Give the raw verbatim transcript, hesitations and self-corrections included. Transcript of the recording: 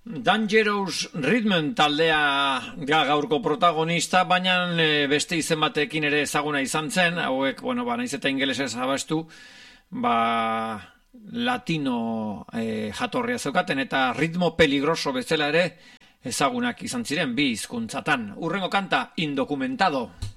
Dangerous Rhythm taldea ga gaurko protagonista, baina beste izen batekin ere ezaguna izan zen, hauek, bueno, ba, naiz eta ingelesez abastu, ba, latino eh, jatorria zeukaten, eta ritmo peligroso bezala ere ezagunak izan ziren bi hizkuntzatan. Hurrengo kanta, Indocumentado.